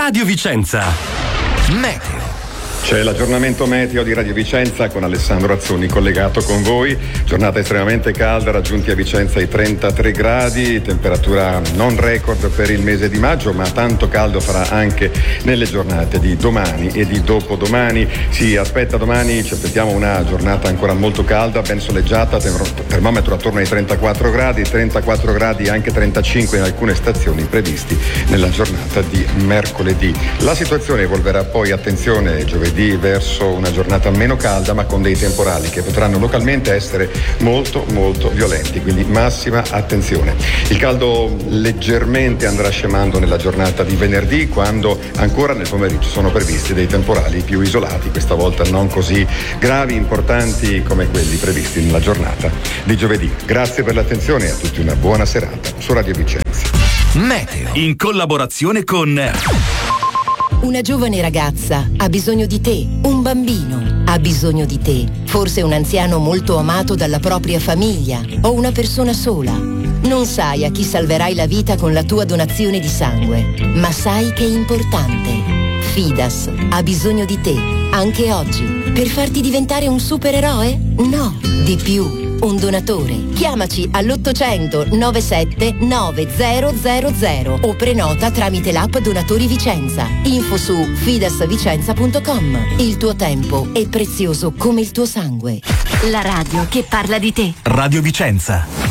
Radio Vicenza. Meteo. C'è l'aggiornamento meteo di Radio Vicenza con Alessandro Azzoni collegato con voi. Giornata estremamente calda, raggiunti a Vicenza i 33 gradi, temperatura non record per il mese di maggio, ma tanto caldo farà anche nelle giornate di domani e di dopodomani. Ci aspettiamo una giornata ancora molto calda, ben soleggiata, termometro attorno ai 34 gradi, anche 35 in alcune stazioni previsti nella giornata di mercoledì. La situazione evolverà poi, attenzione, giovedì verso una giornata meno calda ma con dei temporali che potranno localmente essere molto violenti, quindi massima attenzione. Il caldo leggermente andrà scemando nella giornata di venerdì, quando ancora nel pomeriggio sono previsti dei temporali più isolati, questa volta non così gravi, importanti come quelli previsti nella giornata di giovedì. Grazie per l'attenzione e a tutti una buona serata su Radio Vicenza. Meteo in collaborazione con Una giovane ragazza ha bisogno di te, un bambino ha bisogno di te, forse un anziano molto amato dalla propria famiglia o una persona sola. Non sai a chi salverai la vita con la tua donazione di sangue, ma sai che è importante. Fidas ha bisogno di te, anche oggi, per farti diventare un supereroe? No, di più. Un donatore. Chiamaci all'800 97 9000 o prenota tramite l'app Donatori Vicenza. Info su fidasvicenza.com. Il tuo tempo è prezioso come il tuo sangue. La radio che parla di te. Radio Vicenza.